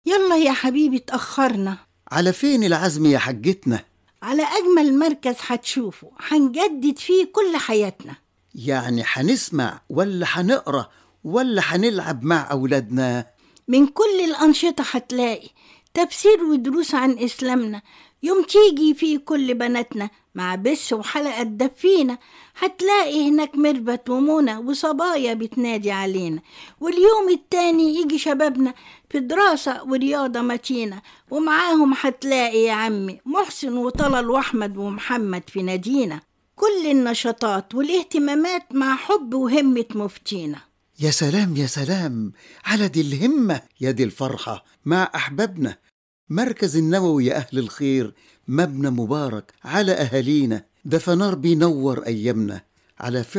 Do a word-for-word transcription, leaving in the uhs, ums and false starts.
يلا يا حبيبي اتأخرنا. على فين العزم يا حجتنا؟ على أجمل مركز هتشوفه، هنجدد فيه كل حياتنا. يعني هنسمع ولا هنقرأ ولا هنلعب مع أولادنا؟ من كل الأنشطة هتلاقي تفسير ودروس عن إسلامنا، يوم تيجي فيه كل بناتنا مع بس وحلقة تدفينا. هتلاقي هناك مربت ومنى وصبايا بتنادي علينا، واليوم التاني يجي شبابنا في دراسة ورياضة متينة، ومعاهم هتلاقي يا عمي محسن وطلال وأحمد ومحمد في نادينا. كل النشاطات والاهتمامات مع حب وهمة مفتينا. يا سلام يا سلام على دي الهمة، يا دي الفرحة مع أحبابنا. مركز النووي يا أهل الخير مبنى مبارك على أهالينا، ده فنار بينور أيامنا على فعل